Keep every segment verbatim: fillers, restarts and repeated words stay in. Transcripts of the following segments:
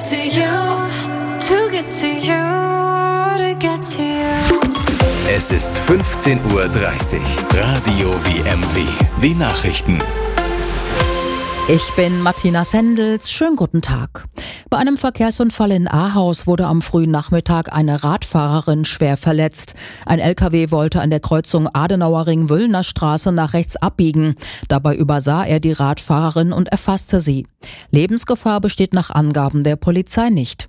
to you, to get to you, to get to you. Es ist fünfzehn Uhr dreißig. Radio W M W. Die Nachrichten. Ich bin Martina Sendels. Schönen guten Tag. Bei einem Verkehrsunfall in Ahaus wurde am frühen Nachmittag eine Radfahrerin schwer verletzt. Ein L K W wollte an der Kreuzung Adenauerring-Wüllner Straße nach rechts abbiegen. Dabei übersah er die Radfahrerin und erfasste sie. Lebensgefahr besteht nach Angaben der Polizei nicht.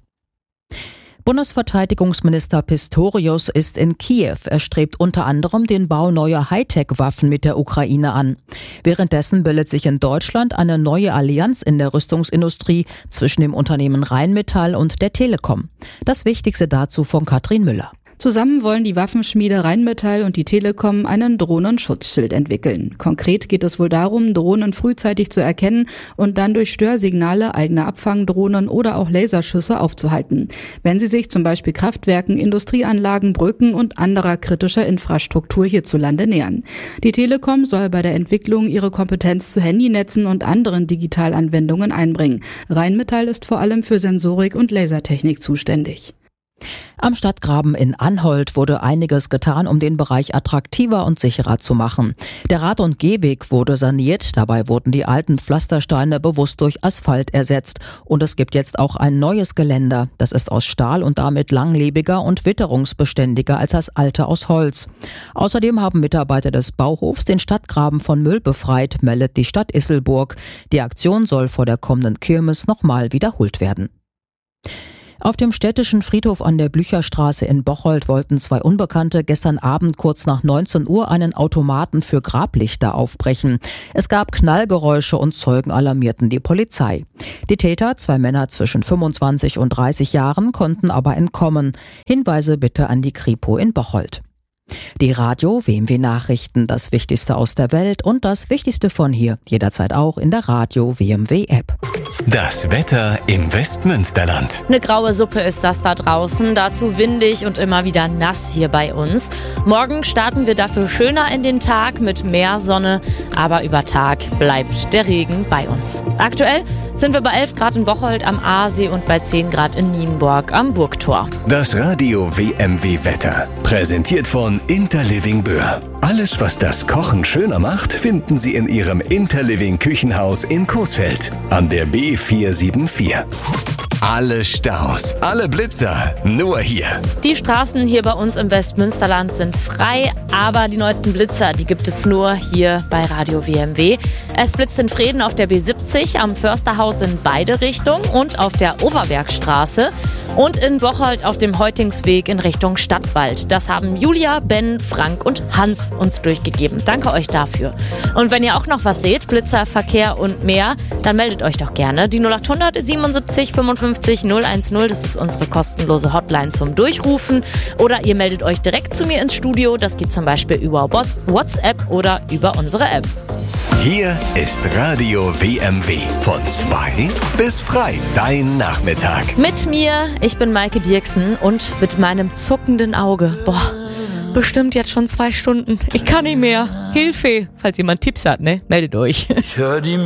Bundesverteidigungsminister Pistorius ist in Kiew. Er strebt unter anderem den Bau neuer Hightech-Waffen mit der Ukraine an. Währenddessen bildet sich in Deutschland eine neue Allianz in der Rüstungsindustrie zwischen dem Unternehmen Rheinmetall und der Telekom. Das Wichtigste dazu von Katrin Müller. Zusammen wollen die Waffenschmiede Rheinmetall und die Telekom einen Drohnenschutzschild entwickeln. Konkret geht es wohl darum, Drohnen frühzeitig zu erkennen und dann durch Störsignale eigene Abfangdrohnen oder auch Laserschüsse aufzuhalten, wenn sie sich zum Beispiel Kraftwerken, Industrieanlagen, Brücken und anderer kritischer Infrastruktur hierzulande nähern. Die Telekom soll bei der Entwicklung ihre Kompetenz zu Handynetzen und anderen Digitalanwendungen einbringen. Rheinmetall ist vor allem für Sensorik und Lasertechnik zuständig. Am Stadtgraben in Anholt wurde einiges getan, um den Bereich attraktiver und sicherer zu machen. Der Rad- und Gehweg wurde saniert, dabei wurden die alten Pflastersteine bewusst durch Asphalt ersetzt. Und es gibt jetzt auch ein neues Geländer. Das ist aus Stahl und damit langlebiger und witterungsbeständiger als das alte aus Holz. Außerdem haben Mitarbeiter des Bauhofs den Stadtgraben von Müll befreit, meldet die Stadt Isselburg. Die Aktion soll vor der kommenden Kirmes nochmal wiederholt werden. Auf dem städtischen Friedhof an der Blücherstraße in Bocholt wollten zwei Unbekannte gestern Abend kurz nach neunzehn Uhr einen Automaten für Grablichter aufbrechen. Es gab Knallgeräusche und Zeugen alarmierten die Polizei. Die Täter, zwei Männer zwischen fünfundzwanzig und dreißig Jahren, konnten aber entkommen. Hinweise bitte an die Kripo in Bocholt. Die Radio W M W Nachrichten, das Wichtigste aus der Welt und das Wichtigste von hier, jederzeit auch in der Radio W M W App. Das Wetter im Westmünsterland. Eine graue Suppe ist das da draußen, dazu windig und immer wieder nass hier bei uns. Morgen starten wir dafür schöner in den Tag mit mehr Sonne, aber über Tag bleibt der Regen bei uns. Aktuell sind wir bei elf Grad in Bocholt am Aasee und bei zehn Grad in Nienburg am Burgtor. Das Radio W M W Wetter, präsentiert von Interliving Böhr. Alles, was das Kochen schöner macht, finden Sie in Ihrem Interliving Küchenhaus in Coesfeld an der B vier sieben vier. Alle Staus, alle Blitzer, nur hier. Die Straßen hier bei uns im Westmünsterland sind frei, aber die neuesten Blitzer, die gibt es nur hier bei Radio W M W. Es blitzt in Vreden auf der B siebzig, am Försterhaus in beide Richtungen und auf der Overbergstraße und in Bocholt auf dem Heutingsweg in Richtung Stadtwald. Das haben Julia, Ben, Frank und Hans uns durchgegeben. Danke euch dafür. Und wenn ihr auch noch was seht, Blitzer, Verkehr und mehr, dann meldet euch doch gerne. Die null acht hundert siebenundsiebzig fünfundfünfzig null eins null, das ist unsere kostenlose Hotline zum Durchrufen. Oder ihr meldet euch direkt zu mir ins Studio. Das geht zum Beispiel über WhatsApp oder über unsere App. Hier ist Radio W M W. Von zwei bis frei. Dein Nachmittag. Mit mir, ich bin Maike Dirksen und mit meinem zuckenden Auge. Boah, bestimmt jetzt schon zwei Stunden. Ich kann nicht mehr. Hilfe. Falls jemand Tipps hat, ne? Meldet euch. Ich hör die